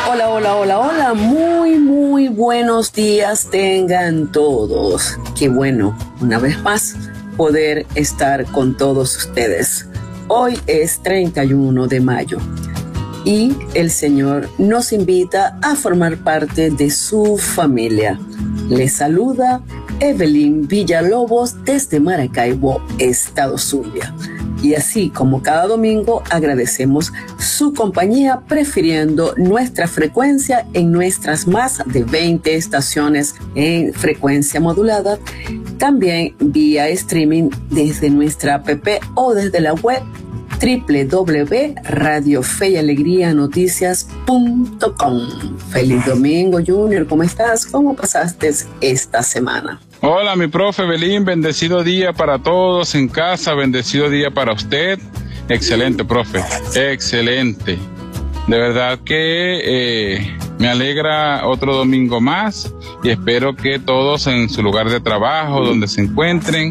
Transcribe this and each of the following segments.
Hola, hola, hola, hola, muy buenos días tengan todos. Qué bueno, una vez más, poder estar con todos ustedes. Hoy es 31 de mayo y el Señor nos invita a formar parte de su familia. Les saluda Evelyn Villalobos desde Maracaibo, Estado Zulia. Y así como cada domingo agradecemos su compañía prefiriendo nuestra frecuencia en nuestras más de 20 estaciones en frecuencia modulada, también vía streaming desde nuestra app o desde la web www.radiofeyalegrianoticias.com. Feliz domingo, Junior, ¿cómo estás? ¿Cómo pasaste esta semana? Hola, mi profe Belín, bendecido día para todos en casa, bendecido día para usted. Excelente, profe, excelente. De verdad que me alegra otro domingo más y espero que todos en su lugar de trabajo, donde se encuentren,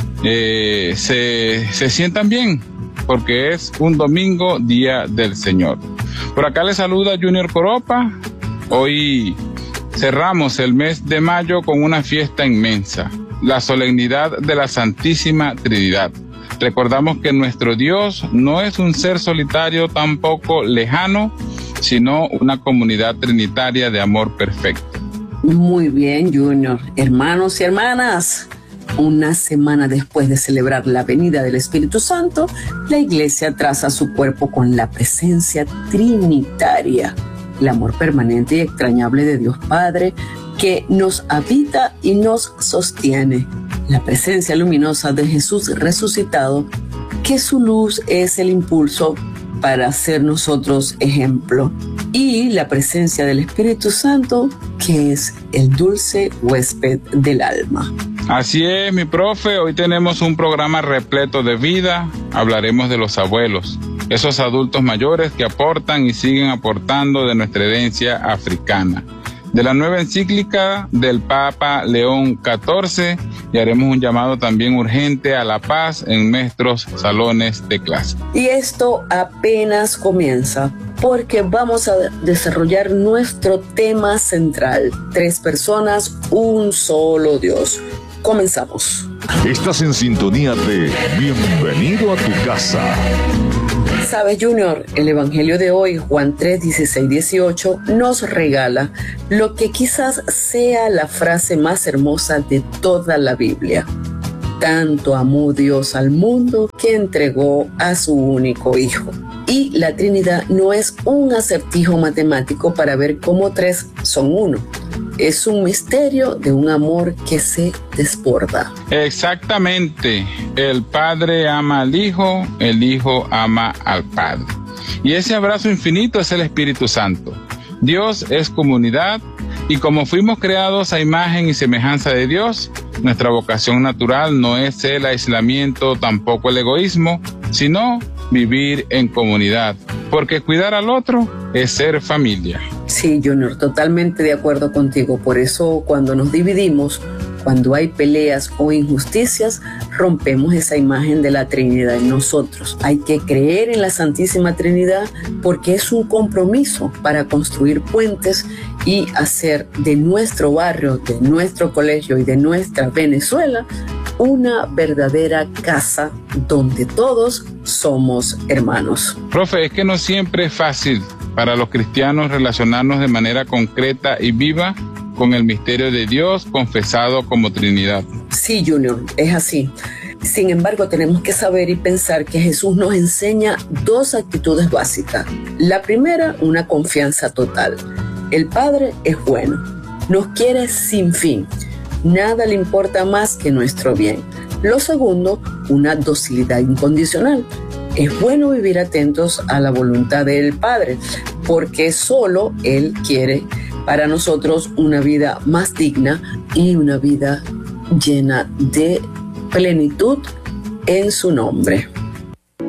se sientan bien, porque es un domingo, día del Señor. Por acá le saluda Junior Coropa. Hoy cerramos el mes de mayo con una fiesta inmensa, la solemnidad de la Santísima Trinidad. Recordamos que nuestro Dios no es un ser solitario, tampoco lejano, sino una comunidad trinitaria de amor perfecto. Muy bien, Junior. Hermanos y hermanas, una semana después de celebrar la venida del Espíritu Santo, la Iglesia traza su cuerpo con la presencia trinitaria, el amor permanente y extrañable de Dios Padre que nos habita y nos sostiene, la presencia luminosa de Jesús resucitado, que su luz es el impulso para ser nosotros ejemplo, y la presencia del Espíritu Santo, que es el dulce huésped del alma. Así es, mi profe, hoy tenemos un programa repleto de vida. Hablaremos de los abuelos, esos adultos mayores que aportan y siguen aportando de nuestra herencia africana, de la nueva encíclica del Papa León XIV, y haremos un llamado también urgente a la paz en nuestros salones de clase. Y esto apenas comienza, porque vamos a desarrollar nuestro tema central: 3 personas, un solo Dios. Comenzamos. Estás en sintonía de Bienvenido a tu casa. Sabes, Junior, el Evangelio de hoy, Juan 3, 16, 18, nos regala lo que quizás sea la frase más hermosa de toda la Biblia. Tanto amó Dios al mundo que entregó a su único Hijo. Y la Trinidad no es un acertijo matemático para ver cómo 3 son 1. Es un misterio de un amor que se desborda. Exactamente. El Padre ama al Hijo, el Hijo ama al Padre. Y ese abrazo infinito es el Espíritu Santo. Dios es comunidad, y como fuimos creados a imagen y semejanza de Dios, nuestra vocación natural no es el aislamiento, tampoco el egoísmo, sino vivir en comunidad, porque cuidar al otro es ser familia. Sí, Junior, totalmente de acuerdo contigo. Por eso cuando nos dividimos, cuando hay peleas o injusticias, rompemos esa imagen de la Trinidad en nosotros. Hay que creer en la Santísima Trinidad porque es un compromiso para construir puentes y hacer de nuestro barrio, de nuestro colegio y de nuestra Venezuela una verdadera casa donde todos somos hermanos. Profe, es que no siempre es fácil para los cristianos relacionarnos de manera concreta y viva con el misterio de Dios confesado como Trinidad. Sí, Junior, es así. Sin embargo, tenemos que saber y pensar que Jesús nos enseña 2 actitudes básicas. La primera, una confianza total. El Padre es bueno, nos quiere sin fin. Nada le importa más que nuestro bien. Lo segundo, una docilidad incondicional. Es bueno vivir atentos a la voluntad del Padre, porque solo Él quiere para nosotros una vida más digna y una vida llena de plenitud en su nombre.